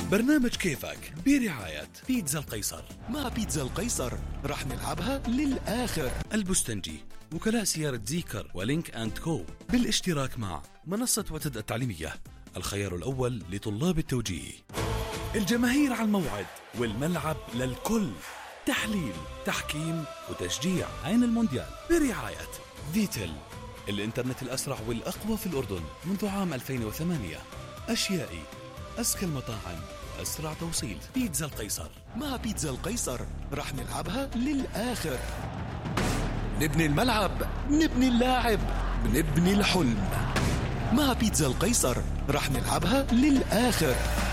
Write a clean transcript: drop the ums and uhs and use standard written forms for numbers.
برنامج كيفك برعاية بيتزا القيصر. مع بيتزا القيصر رح نلعبها للآخر. البستنجي، وكلاء سيارة زيكر ولينك أند كو، بالاشتراك مع منصة وتد التعليمية، الخيار الأول لطلاب التوجيه. الجماهير على الموعد والملعب للكل، تحليل، تحكيم وتشجيع. عين المونديال برعاية فيتل، الإنترنت الأسرع والأقوى في الأردن منذ عام 2008. أشيائي، أزكى المطاعم وأسرع توصيل. بيتزا القيصر. مع بيتزا القيصر رح نلعبها للآخر. نبني الملعب، نبني اللاعب، بنبني الحلم. مع بيتزا القيصر رح نلعبها للآخر.